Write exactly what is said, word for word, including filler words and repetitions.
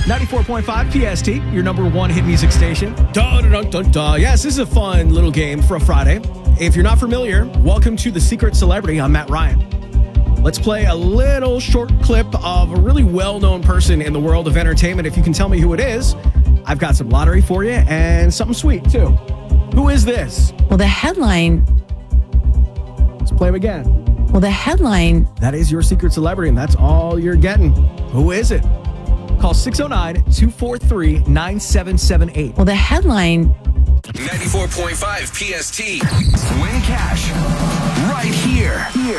ninety-four point five P S T, your number one hit music station. Dun, dun, dun, dun. Yes, this is a fun little game for a Friday. If you're not familiar, welcome to The Secret Celebrity. I'm Matt Ryan. Let's play a little short clip of a really well-known person in the world of entertainment. If you can tell me who it is, I've got some lottery for you and something sweet, too. Who is this? Well, the headline... Let's play him again. Well, the headline... That is your secret celebrity, and that's all you're getting. Who is it? Call six oh nine, two four three, nine seven seven eight. Well, the headline... ninety-four point five P S T. Win cash right here. Here.